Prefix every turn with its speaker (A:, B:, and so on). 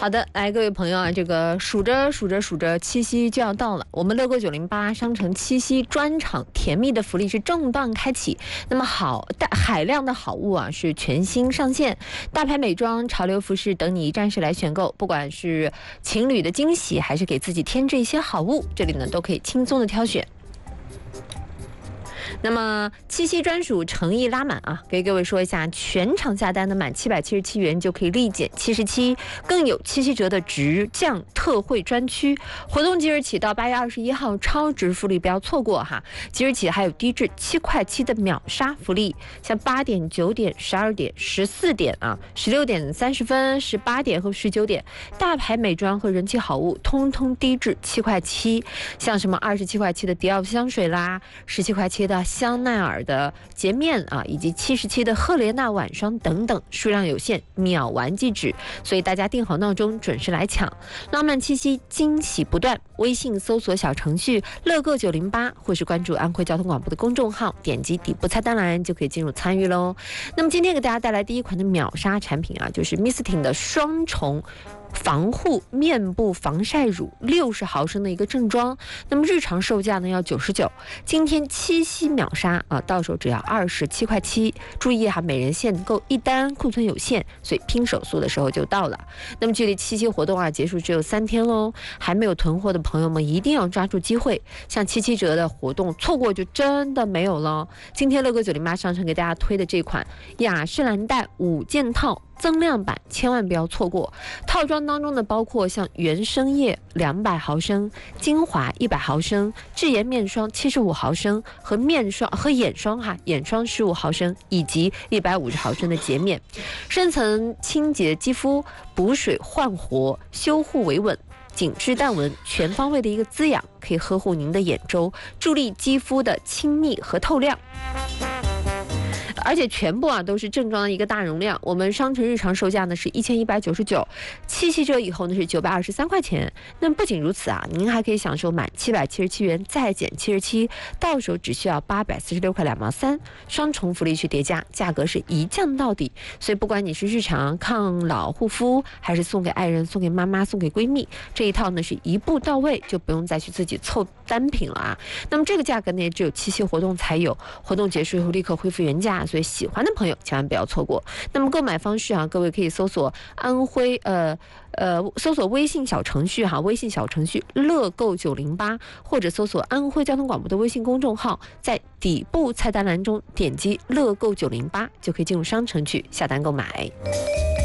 A: 好的，来各位朋友啊，这个数着七夕就要到了，我们乐购908商城七夕专场甜蜜的福利是正段开启。那么海量的好物啊是全新上线，大牌美妆、潮流服饰等你一站式来选购，不管是情侣的惊喜，还是给自己添置一些好物，这里呢都可以轻松的挑选。那么七夕专属诚意拉满啊，给各位说一下，全场下单的满777元就可以立减77，更有七夕折的直降特惠专区。活动即日起到8月21号，超值福利不要错过哈！即日起还有低至7块7的秒杀福利，像8点、9点、12点、14点啊、16点30分、18点和19点，大牌美妆和人气好物通通低至7块7，像什么27块7的迪奥香水啦，17块7的香奈儿的洁面啊，以及77的赫莲娜晚霜等等，数量有限，秒完即止，所以大家定好闹钟，准时来抢。浪漫七夕，惊喜不断。微信搜索小程序乐购908，或是关注安徽交通广播的公众号，点击底部菜单栏就可以进入参与喽。那么今天给大家带来第一款的秒杀产品啊，就是 Misting 的双重防护面部防晒乳，60毫升的一个正装，那么日常售价呢要99，今天七夕秒杀啊，到手只要27块7。注意哈，每人限购1单，库存有限，所以拼手速的时候就到了。那么距离七夕活动啊结束只有3天喽，还没有囤货的朋友们一定要抓住机会，像77折的活动错过就真的没有了。今天乐购908商城给大家推的这款雅诗兰黛5件套增量版，千万不要错过。套装当中呢，包括像原生液200毫升、精华100毫升、智颜面霜75毫升和眼霜眼霜15毫升，以及150毫升的洁面，深层清洁肌肤，补水焕活，修护维稳，紧致淡纹，全方位的一个滋养，可以呵护您的眼周，助力肌肤的亲密和透亮。而且全部啊都是正装的一个大容量，我们商城日常售价呢是1199，七夕折以后呢是923块钱。那不仅如此啊，您还可以享受满777元再减77，到手只需要846块2毛3，双重福利去叠加，价格是一降到底。所以不管你是日常抗老护肤，还是送给爱人、送给妈妈、送给闺蜜，这一套呢是一步到位，就不用再去自己凑单品了啊。那么这个价格呢也只有七夕活动才有，活动结束以后立刻恢复原价，所以喜欢的朋友千万不要错过。那么购买方式啊，各位可以搜索搜索微信小程序微信小程序乐购908，或者搜索安徽交通广播的微信公众号，在底部菜单栏中点击乐购908，就可以进入商城去下单购买。